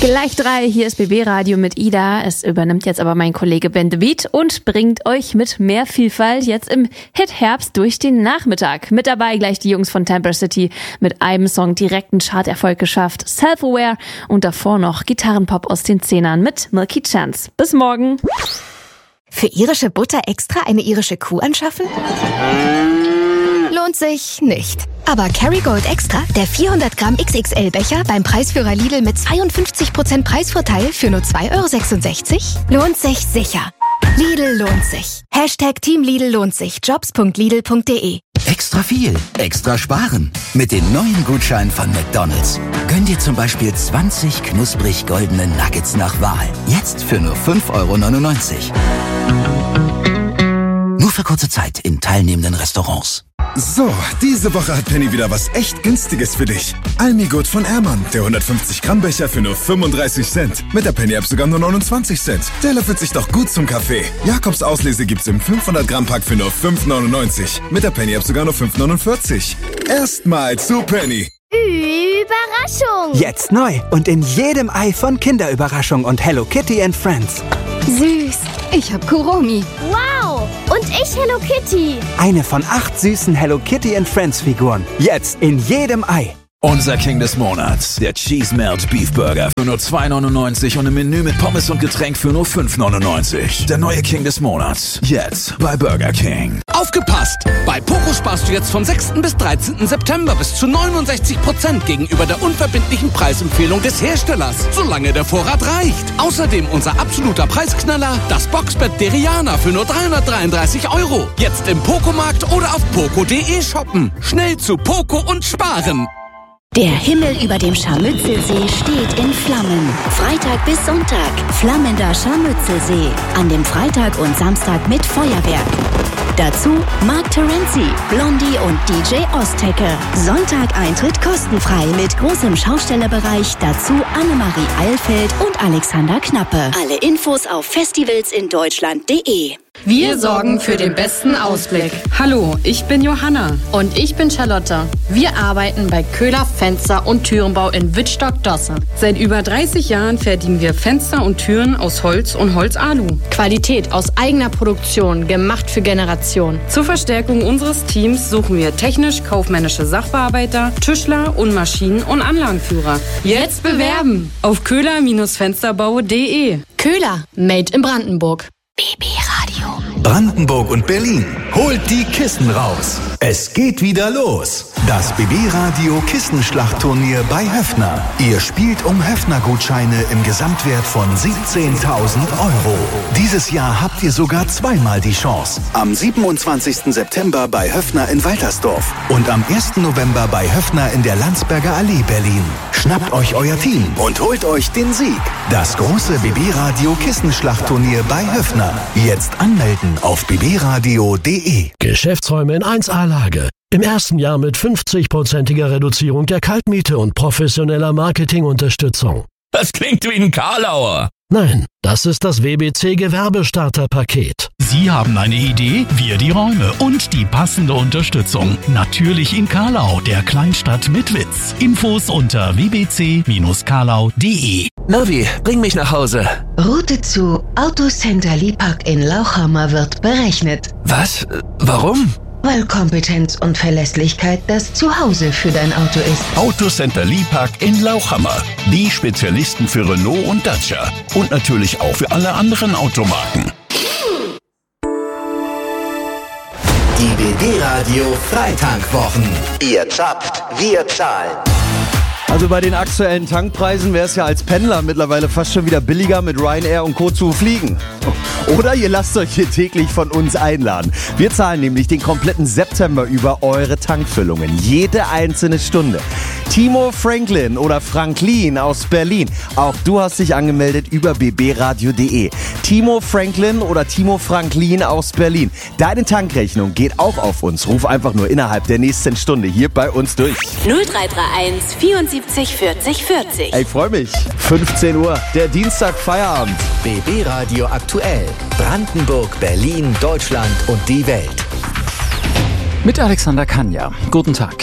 Gleich 3, hier ist BB Radio mit Ida. Es übernimmt jetzt aber mein Kollege Ben The Beat und bringt euch mit mehr Vielfalt jetzt im Hit-Herbst durch den Nachmittag. Mit dabei gleich die Jungs von Tamper City mit einem Song direkten Charterfolg geschafft, Self-Aware, und davor noch Gitarrenpop aus den 10ern mit Milky Chance. Bis morgen. Für irische Butter extra eine irische Kuh anschaffen? Lohnt sich nicht. Aber Kerrygold Extra, der 400 Gramm XXL-Becher beim Preisführer Lidl mit 52% Preisvorteil für nur 2,66 €, lohnt sich sicher. Lidl lohnt sich. Team Lidl lohnt sich. Jobs.lidl.de. Extra viel, extra sparen. Mit den neuen Gutscheinen von McDonald's. Gönn dir zum Beispiel 20 knusprig goldene Nuggets nach Wahl. Jetzt für nur 5,99 €. Nur für kurze Zeit in teilnehmenden Restaurants. So, diese Woche hat Penny wieder was echt Günstiges für dich. Almigut von Ehrmann, der 150 Gramm Becher für nur 35 Cent. Mit der Penny-App sogar nur 29 Cent. Der löffelt sich doch gut zum Kaffee. Jakobs Auslese gibt's im 500 Gramm Pack für nur 5,99. Mit der Penny-App sogar nur 5,49. Erstmal zu Penny. Überraschung! Jetzt neu und in jedem Ei von Kinderüberraschung und Hello Kitty and Friends. Süß. Ich hab Kuromi. Wow! Und ich Hello Kitty. Eine von 8 süßen Hello Kitty and Friends Figuren. Jetzt in jedem Ei. Unser King des Monats, der Cheese Melt Beef Burger für nur 2,99 € und im Menü mit Pommes und Getränk für nur 5,99 €. Der neue King des Monats, jetzt bei Burger King. Aufgepasst! Bei Poco sparst du jetzt vom 6. bis 13. September bis zu 69% gegenüber der unverbindlichen Preisempfehlung des Herstellers, solange der Vorrat reicht. Außerdem unser absoluter Preisknaller, das Boxbett Deriana für nur 333 €. Jetzt im Poco-Markt oder auf poco.de shoppen. Schnell zu Poco und sparen. Der Himmel über dem Scharmützelsee steht in Flammen. Freitag bis Sonntag, flammender Scharmützelsee. An dem Freitag und Samstag mit Feuerwerk. Dazu Mark Terenzi, Blondie und DJ Oztecker. Sonntag Eintritt kostenfrei mit großem Schaustellerbereich. Dazu Annemarie Eilfeld und Alexander Knappe. Alle Infos auf festivalsindeutschland.de. Wir sorgen für den besten Ausblick. Hallo, ich bin Johanna. Und ich bin Charlotte. Wir arbeiten bei Köhler Fenster- und Türenbau in Wittstock-Dosse. Seit über 30 Jahren fertigen wir Fenster und Türen aus Holz und Holz-Alu. Qualität aus eigener Produktion, gemacht für Generationen. Zur Verstärkung unseres Teams suchen wir technisch-kaufmännische Sachbearbeiter, Tischler und Maschinen- und Anlagenführer. Jetzt bewerben auf köhler-fensterbau.de. Köhler, made in Brandenburg. BB Radio. Brandenburg und Berlin, holt die Kissen raus. Es geht wieder los. Das BB Radio Kissenschlachtturnier bei Höffner. Ihr spielt um Höffner-Gutscheine im Gesamtwert von 17.000 €. Dieses Jahr habt ihr sogar zweimal die Chance. Am 27. September bei Höffner in Waltersdorf und am 1. November bei Höffner in der Landsberger Allee Berlin. Schnappt euch euer Team und holt euch den Sieg. Das große BB Radio Kissenschlachtturnier bei Höffner. Jetzt anmelden auf bbradio.de. Geschäftsräume in 1A-Lage. Im ersten Jahr mit 50%iger Reduzierung der Kaltmiete und professioneller Marketingunterstützung. Das klingt wie ein Karlauer. Nein, das ist das WBC Gewerbestarterpaket. Sie haben eine Idee, wir die Räume und die passende Unterstützung. Natürlich in Karlau, der Kleinstadt mit Witz. Infos unter wbc-karlau.de. Navi, bring mich nach Hause. Route zu Autocenter Liebhack in Lauchhammer wird berechnet. Was? Warum? Weil Kompetenz und Verlässlichkeit das Zuhause für dein Auto ist. Autocenter Liebhack in Lauchhammer. Die Spezialisten für Renault und Dacia. Und natürlich auch für alle anderen Automarken. Die BB Radio Freitankwochen. Ihr zapft, wir zahlen. Also bei den aktuellen Tankpreisen wäre es ja als Pendler mittlerweile fast schon wieder billiger, mit Ryanair und Co. zu fliegen. Oder ihr lasst euch hier täglich von uns einladen. Wir zahlen nämlich den kompletten September über eure Tankfüllungen. Jede einzelne Stunde. Timo Franklin oder Franklin aus Berlin. Auch du hast dich angemeldet über bbradio.de. Timo Franklin oder Timo Franklin aus Berlin. Deine Tankrechnung geht auch auf uns. Ruf einfach nur innerhalb der nächsten Stunde hier bei uns durch. 0331 74 40 40. Ich freue mich. 15 Uhr, der Dienstag Feierabend. BB Radio aktuell. Brandenburg, Berlin, Deutschland und die Welt. Mit Alexander Kanja. Guten Tag.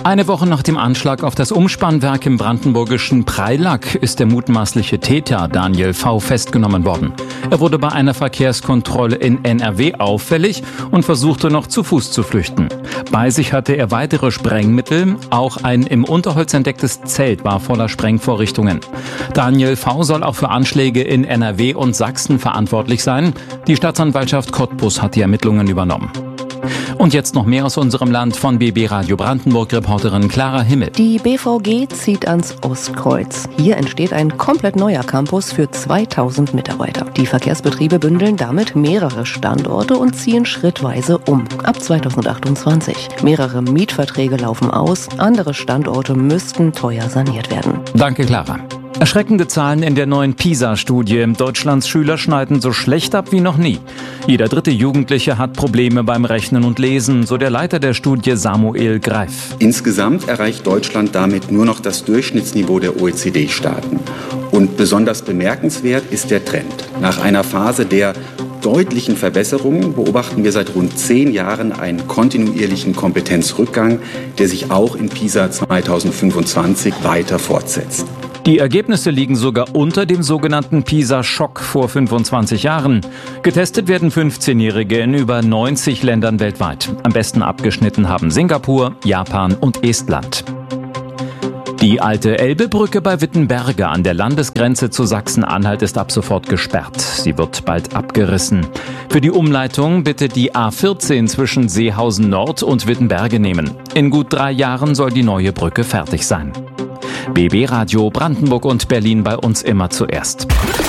Eine Woche nach dem Anschlag auf das Umspannwerk im brandenburgischen Preilack ist der mutmaßliche Täter Daniel V. festgenommen worden. Er wurde bei einer Verkehrskontrolle in NRW auffällig und versuchte noch zu Fuß zu flüchten. Bei sich hatte er weitere Sprengmittel, auch ein im Unterholz entdecktes Zelt war voller Sprengvorrichtungen. Daniel V. soll auch für Anschläge in NRW und Sachsen verantwortlich sein. Die Staatsanwaltschaft Cottbus hat die Ermittlungen übernommen. Und jetzt noch mehr aus unserem Land von BB Radio Brandenburg-Reporterin Clara Himmel. Die BVG zieht ans Ostkreuz. Hier entsteht ein komplett neuer Campus für 2000 Mitarbeiter. Die Verkehrsbetriebe bündeln damit mehrere Standorte und ziehen schrittweise um. Ab 2028. Mehrere Mietverträge laufen aus. Andere Standorte müssten teuer saniert werden. Danke, Clara. Erschreckende Zahlen in der neuen PISA-Studie. Deutschlands Schüler schneiden so schlecht ab wie noch nie. Jeder dritte Jugendliche hat Probleme beim Rechnen und Lesen, so der Leiter der Studie Samuel Greif. Insgesamt erreicht Deutschland damit nur noch das Durchschnittsniveau der OECD-Staaten. Und besonders bemerkenswert ist der Trend. Nach einer Phase der deutlichen Verbesserungen beobachten wir seit rund 10 Jahren einen kontinuierlichen Kompetenzrückgang, der sich auch in PISA 2025 weiter fortsetzt. Die Ergebnisse liegen sogar unter dem sogenannten PISA-Schock vor 25 Jahren. Getestet werden 15-Jährige in über 90 Ländern weltweit. Am besten abgeschnitten haben Singapur, Japan und Estland. Die alte Elbebrücke bei Wittenberge an der Landesgrenze zu Sachsen-Anhalt ist ab sofort gesperrt. Sie wird bald abgerissen. Für die Umleitung bitte die A14 zwischen Seehausen Nord und Wittenberge nehmen. In gut 3 Jahren soll die neue Brücke fertig sein. BB Radio Brandenburg und Berlin bei uns immer zuerst.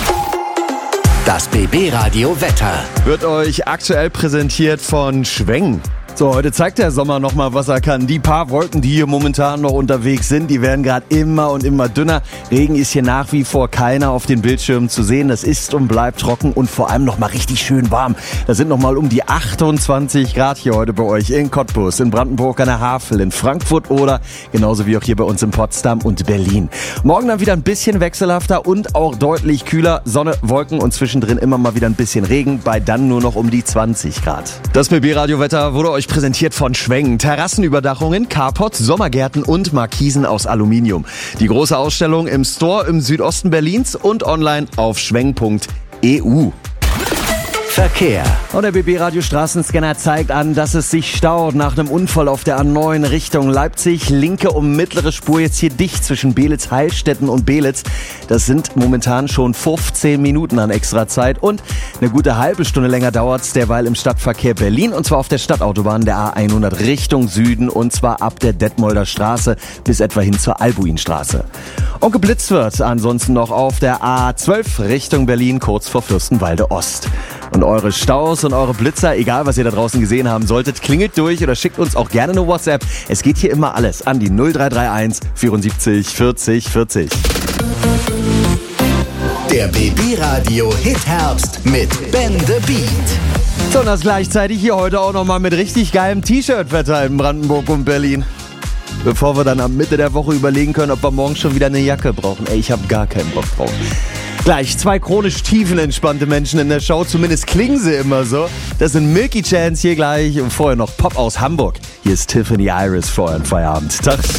Das BB Radio Wetter wird euch aktuell präsentiert von Schweng. So, heute zeigt der Sommer nochmal, was er kann. Die paar Wolken, die hier momentan noch unterwegs sind, die werden gerade immer und immer dünner. Regen ist hier nach wie vor keiner auf den Bildschirmen zu sehen. Das ist und bleibt trocken und vor allem nochmal richtig schön warm. Das sind nochmal um die 28 Grad hier heute bei euch in Cottbus, in Brandenburg an der Havel, in Frankfurt oder genauso wie auch hier bei uns in Potsdam und Berlin. Morgen dann wieder ein bisschen wechselhafter und auch deutlich kühler. Sonne, Wolken und zwischendrin immer mal wieder ein bisschen Regen, bei dann nur noch um die 20 Grad. Das BB-Radio-Wetter wurde euch präsentiert von Schweng. Terrassenüberdachungen, Carports, Sommergärten und Markisen aus Aluminium. Die große Ausstellung im Store im Südosten Berlins und online auf schweng.eu. Verkehr. Und der BB-Radio Straßenscanner zeigt an, dass es sich staut nach einem Unfall auf der A9 Richtung Leipzig. Linke und mittlere Spur jetzt hier dicht zwischen Belitz, Heilstätten und Belitz. Das sind momentan schon 15 Minuten an extra Zeit und eine gute halbe Stunde länger dauert's derweil im Stadtverkehr Berlin und zwar auf der Stadtautobahn der A100 Richtung Süden und zwar ab der Detmolder Straße bis etwa hin zur Albuinstraße. Und geblitzt wird ansonsten noch auf der A12 Richtung Berlin kurz vor Fürstenwalde Ost. Und eure Staus und eure Blitzer, egal was ihr da draußen gesehen haben solltet, klingelt durch oder schickt uns auch gerne eine WhatsApp. Es geht hier immer alles an die 0331 74 40 40. Der BB Radio Hit Herbst mit Ben the Beat. So, und das gleichzeitig hier heute auch nochmal mit richtig geilem T-Shirt-Wetter in Brandenburg und Berlin. Bevor wir dann am Mitte der Woche überlegen können, ob wir morgen schon wieder eine Jacke brauchen. Ey, ich habe gar keinen Bock drauf. Gleich 2 chronisch tiefenentspannte Menschen in der Show, zumindest klingen sie immer so. Das sind Milky Chance hier gleich und vorher noch Pop aus Hamburg. Hier ist Tiffany Iris vor eurem Feierabend. Tag.